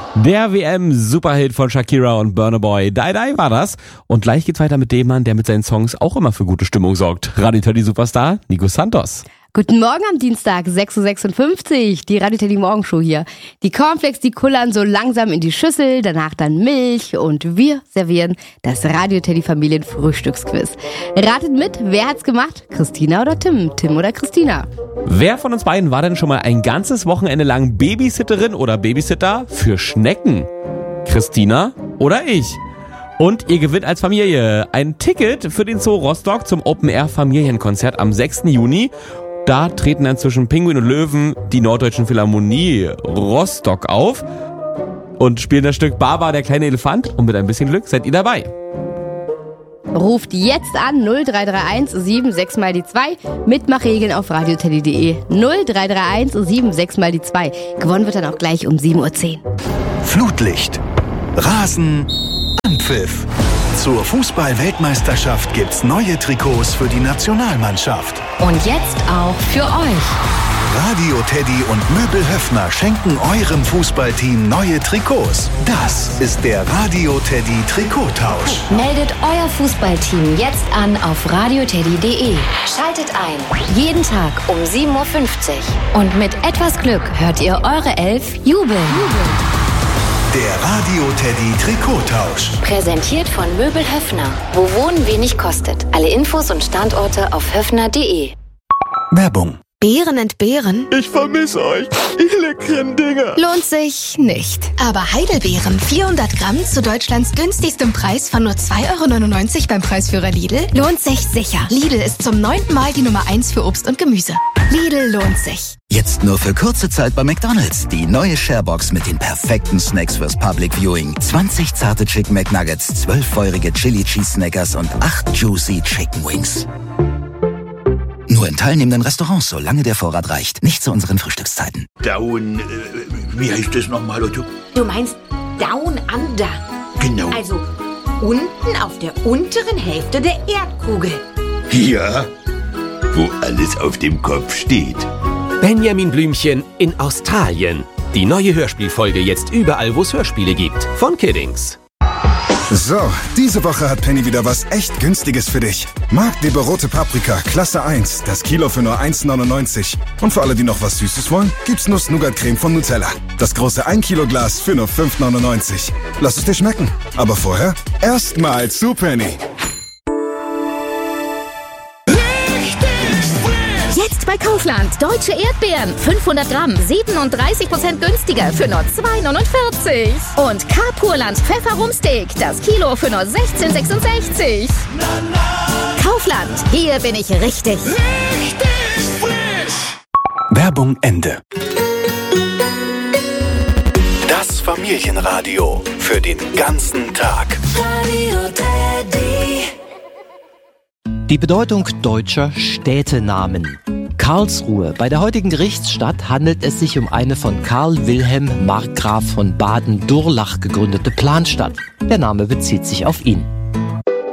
Der WM-Superhit von Shakira und Burna Boy, Die Die war das. Und gleich geht's weiter mit dem Mann, der mit seinen Songs auch immer für gute Stimmung sorgt. Radio Teddy Superstar, Nico Santos. Guten Morgen am Dienstag, 6.56 Uhr, die Radio Teddy Morgenshow hier. Die Cornflakes, die kullern so langsam in die Schüssel, danach dann Milch und wir servieren das Radio Teddy Familien Frühstücksquiz. Ratet mit, wer hat's gemacht? Christina oder Tim? Tim oder Christina? Wer von uns beiden war denn schon mal ein ganzes Wochenende lang Babysitterin oder Babysitter für Schnecken? Christina oder ich? Und ihr gewinnt als Familie ein Ticket für den Zoo Rostock zum Open-Air-Familienkonzert am 6. Juni. Da treten dann zwischen Pinguin und Löwen die Norddeutschen Philharmonie Rostock auf und spielen das Stück Baba, der kleine Elefant. Und mit ein bisschen Glück seid ihr dabei. Ruft jetzt an 0331 76 mal die 2. Mitmachregeln auf radioteddy.de. 0331 76 mal die 2. Gewonnen wird dann auch gleich um 7.10 Uhr. Flutlicht, Rasen, Anpfiff. Zur Fußball-Weltmeisterschaft gibt's neue Trikots für die Nationalmannschaft. Und jetzt auch für euch. Radio Teddy und Möbel Höffner schenken eurem Fußballteam neue Trikots. Das ist der Radio Teddy Trikottausch. Meldet euer Fußballteam jetzt an auf radioteddy.de. Schaltet ein. Jeden Tag um 7.50 Uhr. Und mit etwas Glück hört ihr eure Elf jubeln. Der Radio Teddy Trikottausch. Präsentiert von Möbel Höffner. Wo Wohnen wenig kostet. Alle Infos und Standorte auf höffner.de. Werbung. Beeren entbehren? Ich vermisse euch, ihr leckeren Dinger. Lohnt sich nicht. Aber Heidelbeeren, 400 Gramm zu Deutschlands günstigstem Preis von nur 2,99 € beim Preisführer Lidl, lohnt sich sicher. Lidl ist zum 9. Mal die Nummer 1 für Obst und Gemüse. Lidl lohnt sich. Jetzt nur für kurze Zeit bei McDonald's. Die neue Sharebox mit den perfekten Snacks fürs Public Viewing. 20 zarte Chicken McNuggets, 12 feurige Chili Cheese Snackers und 8 juicy Chicken Wings. Nur in teilnehmenden Restaurants, solange der Vorrat reicht. Nicht zu unseren Frühstückszeiten. Down, wie heißt das nochmal, Otto? Du meinst Down Under. Genau. Also unten auf der unteren Hälfte der Erdkugel. Ja, wo alles auf dem Kopf steht. Benjamin Blümchen in Australien. Die neue Hörspielfolge jetzt überall, wo es Hörspiele gibt. Von Kiddings. So, diese Woche hat Penny wieder was echt Günstiges für dich. Marktliebe rote Paprika, Klasse 1, das Kilo für nur 1,99. Und für alle, die noch was Süßes wollen, gibt's Nuss-Nougat-Creme von Nutella. Das große 1 Kilo Glas für nur 5,99. Lass es dir schmecken. Aber vorher erstmal zu Penny. Jetzt bei Kaufland. Deutsche Erdbeeren. 500 Gramm. 37% günstiger für nur 2,49 €. Und Carpurland Pfefferrumsteak. Das Kilo für nur 16,66 €. Kaufland. Hier bin ich richtig. Richtig frisch. Werbung Ende. Das Familienradio. Für den ganzen Tag. Radio Teddy. Die Bedeutung deutscher Städtenamen. Karlsruhe. Bei der heutigen Gerichtsstadt handelt es sich um eine von Karl Wilhelm Markgraf von Baden-Durlach gegründete Planstadt. Der Name bezieht sich auf ihn.